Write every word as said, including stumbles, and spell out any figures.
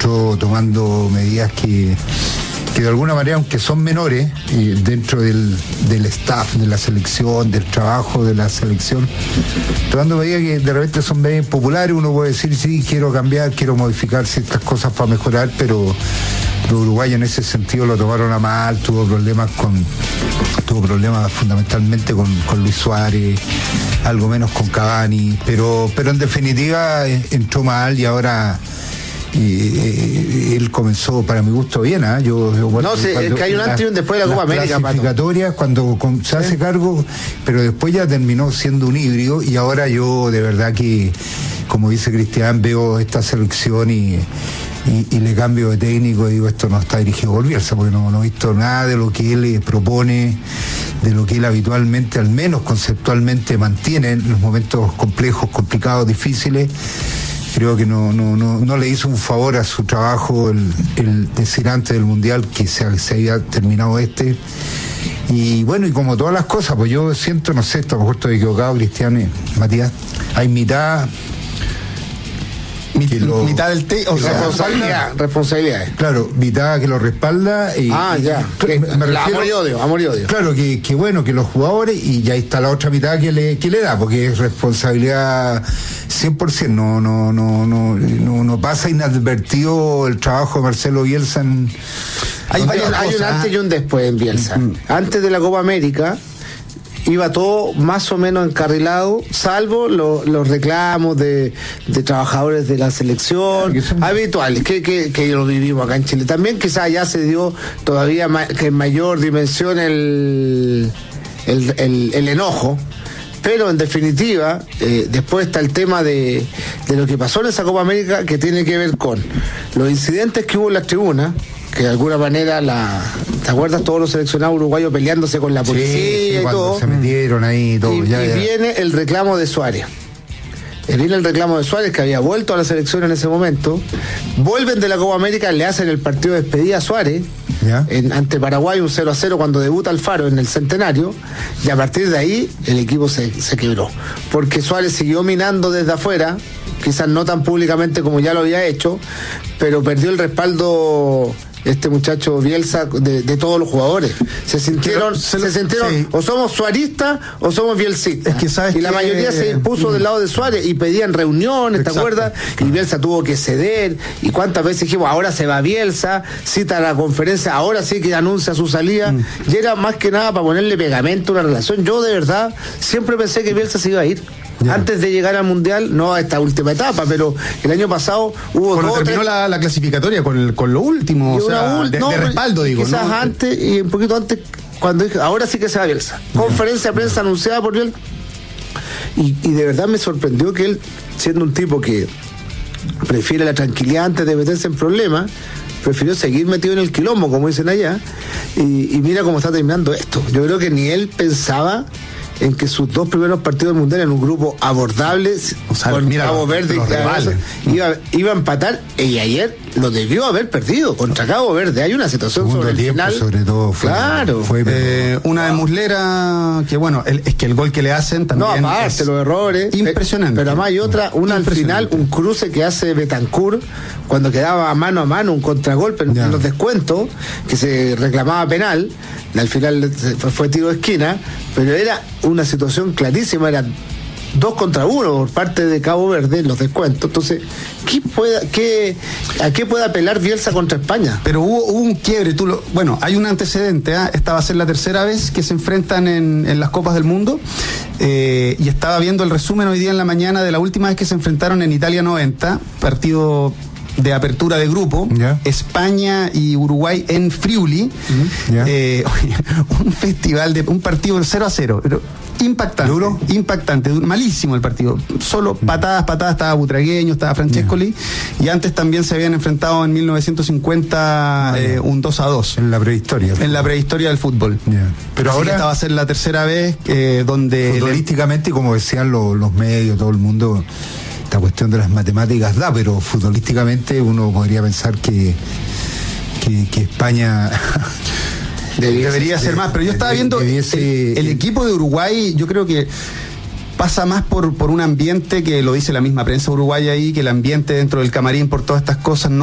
encontró tomando medidas que, que de alguna manera, aunque son menores, y dentro del, del staff, de la selección, del trabajo de la selección, tomando medidas que de repente son medidas populares, uno puede decir, sí, quiero cambiar, quiero modificar ciertas cosas para mejorar, pero los uruguayos en ese sentido lo tomaron a mal, tuvo problemas con tuvo problemas fundamentalmente con, con Luis Suárez, algo menos con Cavani, pero, pero en definitiva entró mal y ahora y, y, él comenzó, para mi gusto, bien, ¿eh? yo, yo no sé, es que hay un antes y un después de la Copa América, clasificatorias, cuando con, se hace cargo, pero después ya terminó siendo un híbrido y ahora yo de verdad que, como dice Cristian, veo esta selección y Y, y le cambio de técnico y digo, esto no está dirigido por Bielsa, porque no, no he visto nada de lo que él propone, de lo que él habitualmente, al menos conceptualmente, mantiene en los momentos complejos, complicados, difíciles. Creo que no, no, no, no le hizo un favor a su trabajo el, el decir antes del Mundial que se, se había terminado este. Y bueno, y como todas las cosas, pues yo siento, no sé, a lo mejor estoy equivocado, Cristian, Matías, hay mitad... Lo, mitad del té, o sea, responsabilidad, responsabilidades. Claro, mitad que lo respalda y, ah, ya. y, que, me refiero, amor y odio, amor y odio. Claro, que, que bueno, que los jugadores, y ya está la otra mitad que le, que le da, porque es responsabilidad cien por ciento, no, no, no, no, no, no pasa inadvertido el trabajo de Marcelo Bielsa en, hay, hay, hay un antes y un después en Bielsa. Mm. Antes de la Copa América iba todo más o menos encarrilado, salvo lo, los reclamos de, de trabajadores de la selección, claro, son... habituales, que, que, que lo vivimos acá en Chile. También quizás ya se dio todavía ma, que en mayor dimensión el, el, el, el enojo, pero en definitiva, eh, después está el tema de, de lo que pasó en esa Copa América, que tiene que ver con los incidentes que hubo en las tribunas, que de alguna manera la ¿te acuerdas? Todos los seleccionados uruguayos peleándose con la policía, sí, sí, y todo se metieron ahí todo, y, ya, y ya. viene el reclamo de Suárez y viene el reclamo de Suárez, que había vuelto a la selección en ese momento. Vuelven de la Copa América, le hacen el partido de despedida a Suárez en, ante Paraguay, un cero a cero cuando debuta Alfaro en el Centenario, y a partir de ahí el equipo se, se quebró, porque Suárez siguió minando desde afuera, quizás no tan públicamente como ya lo había hecho, pero perdió el respaldo este muchacho Bielsa de, de todos los jugadores. Se sintieron, se, se sintieron sí. o somos suaristas o somos bielsistas. Es que sabes y la que... mayoría se puso del lado de Suárez y pedían reuniones, ¿te acuerdas? Y Bielsa tuvo que ceder. Y cuántas veces dijimos, ahora se va Bielsa, cita la conferencia, ahora sí que anuncia su salida. Mm. Y era más que nada para ponerle pegamento a una relación. Yo de verdad siempre pensé que Bielsa se iba a ir. Ya. Antes de llegar al Mundial, no a esta última etapa, pero el año pasado hubo cuando dos, terminó tres... la, la clasificatoria con, el, con lo último, o sea, ul... de, no, de respaldo, digo. Quizás ¿no? antes y un poquito antes, cuando dije, ahora sí que se va Bielsa. Ya. Conferencia de prensa ya. anunciada por Bielsa. Y, y de verdad me sorprendió que él, siendo un tipo que prefiere la tranquilidad antes de meterse en problemas, prefirió seguir metido en el quilombo, como dicen allá, y, y mira cómo está terminando esto. Yo creo que ni él pensaba en que sus dos primeros partidos del Mundial en un grupo abordable, o sea, con mira, Cabo Verde los rivales, iba, iba a empatar, y ayer lo debió haber perdido contra Cabo Verde. Hay una situación Segundo sobre el tiempo, final. sobre todo fue, claro. Fue, eh, una de Muslera, que bueno, el, es que el gol que le hacen también. No, aparte, los errores. Impresionante. Pero además hay otra, una al final, un cruce que hace Betancourt cuando quedaba mano a mano, un contragolpe en, en los descuentos, que se reclamaba penal. Al final fue, fue tiro de esquina, pero era una situación clarísima, era dos contra uno por parte de Cabo Verde en los descuentos. Entonces, ¿qué pueda, qué, ¿a qué puede apelar Bielsa contra España? Pero hubo, hubo un quiebre, tú lo, bueno, hay un antecedente, ¿eh? Esta va a ser la tercera vez que se enfrentan en, en las Copas del Mundo, eh, y estaba viendo el resumen hoy día en la mañana de la última vez que se enfrentaron en Italia noventa, partido de apertura de grupo, yeah. España y Uruguay en Friuli, uh-huh. yeah. eh, un festival de un partido cero a cero, pero impactante, ¿duro? Impactante, malísimo el partido, solo uh-huh. patadas, patadas, estaba Butragueño, estaba Francescoli, yeah. y antes también se habían enfrentado en mil novecientos cincuenta uh-huh. eh, un dos a dos. En la prehistoria. En la prehistoria del fútbol. Yeah. Pero así ahora esta va a ser la tercera vez eh, donde... Futbolísticamente, como decían los, los medios, todo el mundo... Esta cuestión de las matemáticas da, pero futbolísticamente uno podría pensar que, que, que España debería, debería ser más. Pero yo estaba viendo debiese... el, el equipo de Uruguay, yo creo que pasa más por, por un ambiente que lo dice la misma prensa uruguaya ahí, que el ambiente dentro del camarín por todas estas cosas no